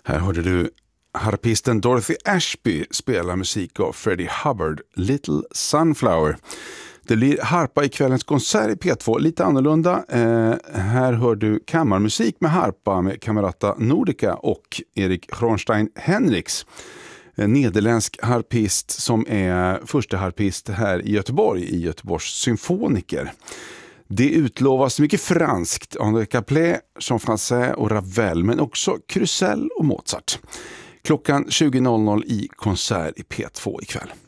Här hörde du harpisten Dorothy Ashby spela musik av Freddie Hubbard, Little Sunflower. Det blir harpa i kvällens konsert i P2, lite annorlunda. Här hör du kammarmusik med harpa med Camerata Nordica och Erik Hronstein Henriks. En nederländsk harpist som är första harpist här i Göteborg, i Göteborgs symfoniker. Det utlovas mycket franskt, André Caplet, Jean Français och Ravel, men också Crusell och Mozart. Klockan 20.00 i konsert i P2 ikväll.